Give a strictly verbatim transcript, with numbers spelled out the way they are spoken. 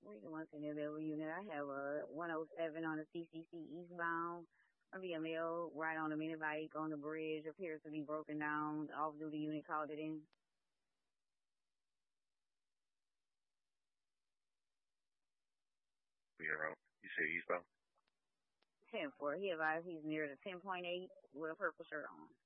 Recent one in the unit. I have a one oh seven on the C C C eastbound. I be a male right on a mini bike on the bridge. Appears to be broken down. Off duty unit called it in. You're out. You say eastbound? ten four. He advised he's near the ten point eight with a purple shirt on.